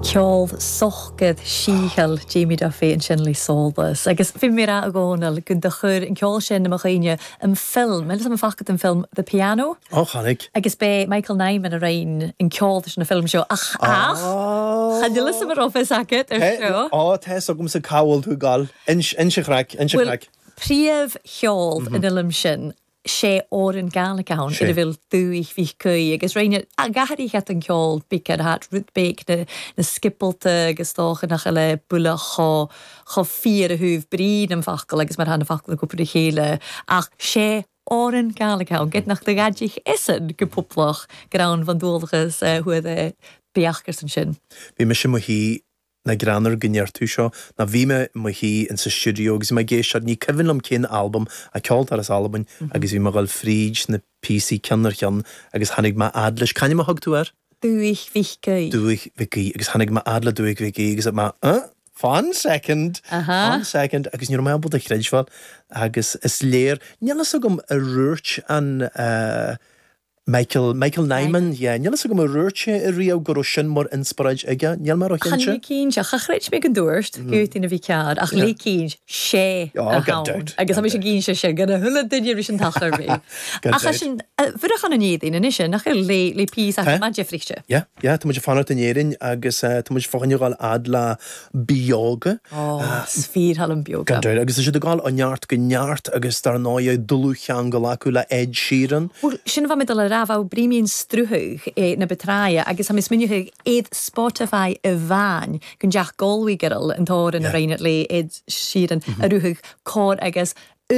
ceol sochgad síchel Jamie Duffy and Shinley Soldas. Agus fi mé a ggónal go de chur an ceol sin na chéine an film. Meile am facad an film The Piano. Chanig. Agus be Michael Nyman a rain an ceol na film seo ach. Chad you listen mar office agad ar seo? Tess agam sa cawl tú gal. Inse crack. Príomh cheol in ilm sin sé oren galagaun in vil dúich vi kui agus reine a gahari het an ceol bicad hat rutbeek na skippelte agus stocha nach le bulle cho vier húf bríd an fachkel agus mar han fachkel go de chéle ach sé oren galagaun get nach de gadjich essen gepoplach graun van doeldiges hoe de beachkers an sin. Wie mis mo hi na granar gynneartú seo, na bhíme mo hí in sa studio, agus ma géisiad ní cyfin cén album, a ceolt ar as album, agus bhí ma gal fríd na PC ceannar chean, agus hannig ma adlis. Can you ma hug tú ar? Dúich vichgui. Dúich vichgui, agus hannig ma adla dúich vichgui, agus ma, one second, agus níor ma abod a chreidfad, agus is léir, nílas agam a rúirt an Michael Nyman, nílas agam a rúirte a riau go sin mar inspiraid aige, níl mar ochin se? Chan cín se chachreid me an dúirst, gútin a bhí cead, ach lé cín sé a hawn. Agus am sé cín se gana hula dyniir sin tachar bhí. Ach sin, fyrach an anédin yn isio, nach le pís ach ma Jeffrichte? Ja, tá muid fanart an éirin, agus tá muid fáinniu gal adla bioga. Sfír hal an bioga. Gandreid, agus is gal anjart gynjart, agus dar náia dulú chean galácu le Ed Sheeran. Sin fa medal rafau brímín strúhug na betraia, agus am is miniuhug ed Spotify y fan, gyn Jack Galway gyril yn tor yn y rhain at le Ed Sheeran, a rúhug cor agus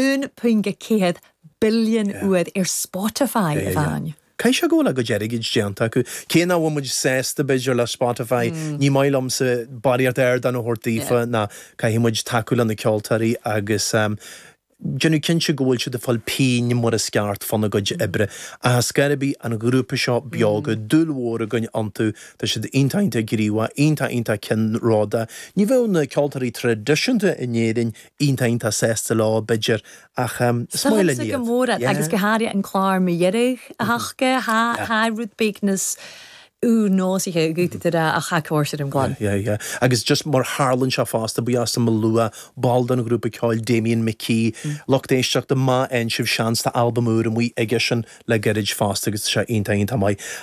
1.1 billion uad Spotify y fan. Cai se góla go jerig id gianta acu. Céna bhfuil muid sésta beidir le Spotify, ní mailam sa bariart dan o hortífa na cai hi muid tacúla na ceoltarí agus Gennu kinse goil se de fall pín mor a sceart fanna goid ebre. A scarabí an grúpa seo bioga dúlhóra gunn antú tá se de intainta gríwa, inta cin ráda. Ní bheith na ceoltarí traditionta inéirin intainta sésta lá beidir ach smaile ní. Sa gomóra agus gohári an clár me dheirich a hachge ha rúdbeignas nóisiige gúta a chacóir am glan. Agus just mar Harlan se fásta bu as ma lua baldan grúpa ceáil Damien McKee lochtéisteach de ma ein sibh seans tá albumúr am mui aige sin le gerid fásta agus se inta mai.